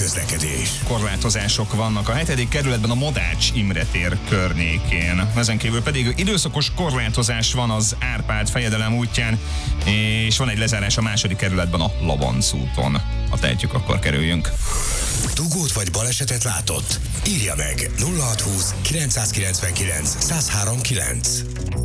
közlekedés. Korlátozások vannak a 7. kerületben a Modács Imre tér környékén. Ezen kívül pedig időszakos korlátozás van az Árpád fejedelem útján, és van egy lezárás a 2. kerületben a Labanc úton. Ha tehetjük, akkor kerüljünk. Dugót vagy balesetet látott? Írja meg 0620 999 1039.